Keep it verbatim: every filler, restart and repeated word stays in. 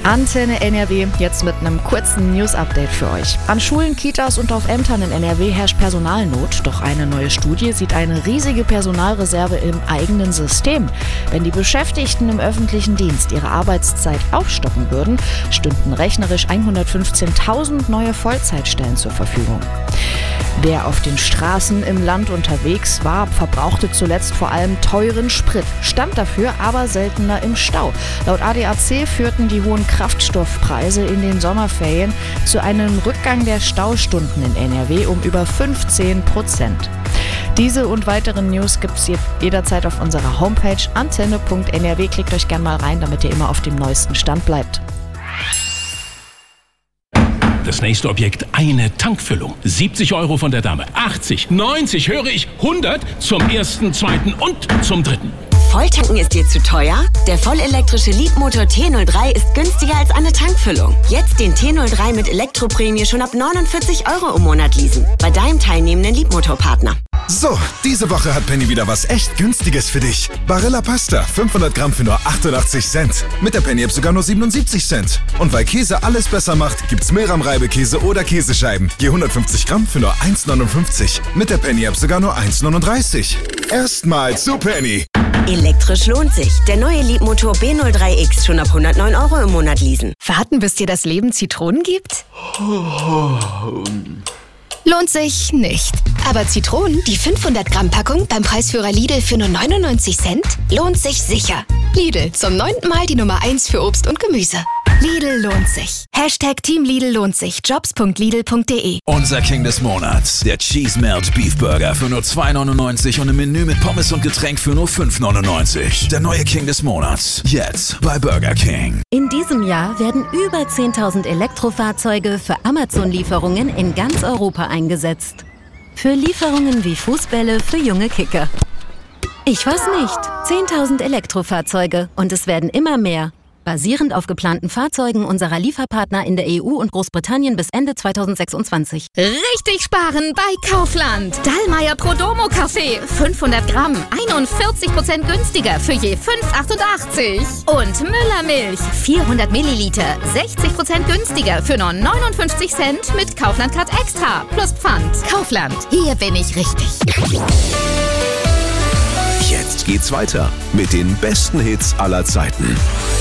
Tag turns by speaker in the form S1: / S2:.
S1: Antenne N R W, jetzt mit einem kurzen News-Update für euch. An Schulen, Kitas und auf Ämtern in N R W herrscht Personalnot, doch eine neue Studie sieht eine riesige Personalreserve im eigenen System. Wenn die Beschäftigten im öffentlichen Dienst ihre Arbeitszeit aufstocken würden, stünden rechnerisch hundertfünfzehntausend neue Vollzeitstellen zur Verfügung. Wer auf den Straßen im Land unterwegs war, verbrauchte zuletzt vor allem teuren Sprit, stand dafür aber seltener im Stau. Laut A D A C führten die hohen Kraftstoffpreise in den Sommerferien zu einem Rückgang der Staustunden in N R W um über fünfzehn Prozent. Diese und weitere News gibt es jederzeit auf unserer Homepage antenne punkt n r w. Klickt euch gerne mal rein, damit ihr immer auf dem neuesten Stand bleibt.
S2: Das nächste Objekt, eine Tankfüllung. siebzig Euro von der Dame. achtzig, neunzig, höre ich, hundert zum ersten, zweiten und zum dritten.
S3: Volltanken ist dir zu teuer? Der vollelektrische Leapmotor T null drei ist günstiger als eine Tankfüllung. Jetzt den T null drei mit Elektroprämie schon ab neunundvierzig Euro im Monat leasen. Bei deinem teilnehmenden Leapmotor-Partner.
S4: So, diese Woche hat Penny wieder was echt Günstiges für dich. Barilla Pasta, fünfhundert Gramm für nur achtundachtzig Cent. Mit der Penny-App sogar nur siebenundsiebzig Cent. Und weil Käse alles besser macht, gibt's Milram-Reibekäse oder Käsescheiben. Je hundertfünfzig Gramm für nur eins neunundfünfzig. Mit der Penny-App sogar nur eins neununddreißig. Erstmal zu Penny.
S3: Elektrisch lohnt sich. Der neue Leapmotor B null drei X schon ab hundertneun Euro im Monat leasen.
S5: Warten, bis dir das Leben Zitronen gibt? Lohnt sich nicht. Aber Zitronen, die fünfhundert Gramm Packung beim Preisführer Lidl für nur neunundneunzig Cent, lohnt sich sicher. Lidl, zum neunten Mal die Nummer eins für Obst und Gemüse. Lidl lohnt sich. Hashtag Team Lidl lohnt sich. jobs punkt lidl punkt de.
S6: Unser King des Monats. Der Cheese Melt Beef Burger für nur zwei neunundneunzig und im Menü mit Pommes und Getränk für nur fünf neunundneunzig. Der neue King des Monats. Jetzt bei Burger King.
S7: In diesem Jahr werden über zehntausend Elektrofahrzeuge für Amazon-Lieferungen in ganz Europa eingesetzt. Für Lieferungen wie Fußbälle für junge Kicker. Ich weiß nicht. zehntausend Elektrofahrzeuge und es werden immer mehr. Basierend auf geplanten Fahrzeugen unserer Lieferpartner in der E U und Großbritannien bis Ende zweitausendsechsundzwanzig.
S8: Richtig sparen bei Kaufland. Dallmayr Prodomo Kaffee. fünfhundert Gramm. einundvierzig Prozent günstiger für je fünf achtundachtzig. Und Müller Milch. vierhundert Milliliter. sechzig Prozent günstiger für nur neunundfünfzig Cent mit Kaufland Card Extra. Plus Pfand. Kaufland. Hier bin ich richtig.
S9: Jetzt geht's weiter mit den besten Hits aller Zeiten.